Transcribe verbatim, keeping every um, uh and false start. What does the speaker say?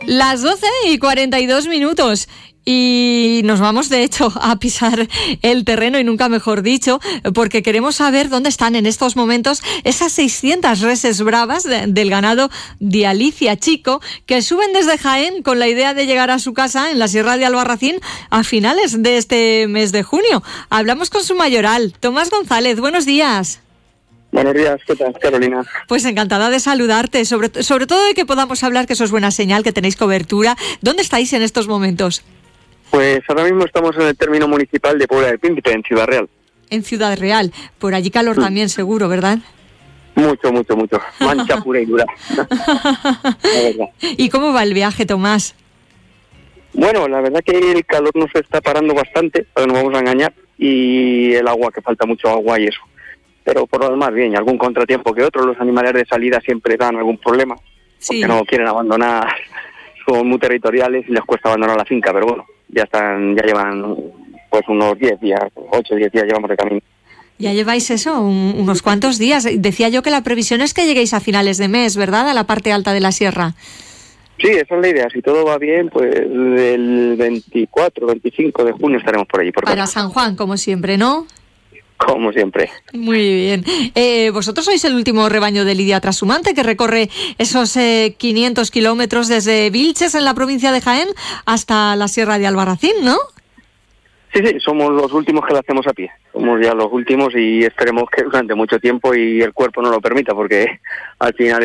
Las doce y cuarenta y dos minutos. Y nos vamos, de hecho, a pisar el terreno, y nunca mejor dicho, porque queremos saber dónde están en estos momentos esas seiscientas reses bravas de, del ganado de Alicia Chico, que suben desde Jaén con la idea de llegar a su casa en la Sierra de Albarracín a finales de este mes de junio. Hablamos con su mayoral, Tomás González. Buenos días. Buenos días, ¿qué tal, Carolina? Pues encantada de saludarte, sobre, sobre todo de que podamos hablar, que eso es buena señal, que tenéis cobertura. ¿Dónde estáis en estos momentos? Pues ahora mismo estamos en el término municipal de Puebla del Príncipe, en Ciudad Real. En Ciudad Real, por allí calor mm. también seguro, ¿verdad? Mucho, mucho, mucho. Mancha pura y dura. La verdad. ¿Y cómo va el viaje, Tomás? Bueno, la verdad que el calor nos está parando bastante, pero no vamos a engañar, y el agua, que falta mucho agua y eso. Pero por lo demás, bien, y algún contratiempo que otro. Los animales de salida siempre dan algún problema, sí. porque no quieren abandonar, son muy territoriales y les cuesta abandonar la finca, pero bueno, ya están, ya llevan pues unos diez días, ocho o diez días llevamos de camino. Ya lleváis eso, un, unos cuantos días. Decía yo que la previsión es que lleguéis a finales de mes, ¿verdad?, a la parte alta de la sierra. Sí, esa es la idea. Si todo va bien, pues el veinticuatro, veinticinco de junio estaremos por allí. Por Para casa. San Juan, como siempre, ¿no? Como siempre. Muy bien. Eh, vosotros sois el último rebaño de Lidia Trashumante, que recorre esos eh, quinientos kilómetros desde Vilches, en la provincia de Jaén, hasta la Sierra de Albarracín, ¿no? Sí, sí, somos los últimos que lo hacemos a pie. Somos ya los últimos y esperemos que durante mucho tiempo y el cuerpo no lo permita, porque al final